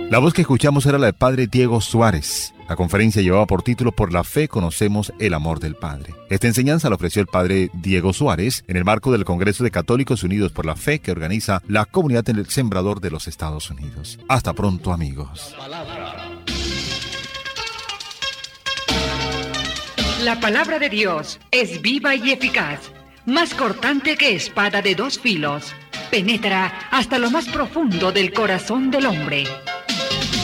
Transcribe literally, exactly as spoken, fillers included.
La voz que escuchamos era la del padre Diego Suárez. La conferencia llevaba por título Por la fe conocemos el amor del Padre. Esta enseñanza la ofreció el padre Diego Suárez en el marco del Congreso de Católicos Unidos por la Fe que organiza la Comunidad del Sembrador de los Estados Unidos. Hasta pronto, amigos. La palabra de Dios es viva y eficaz, más cortante que espada de dos filos. Penetra hasta lo más profundo del corazón del hombre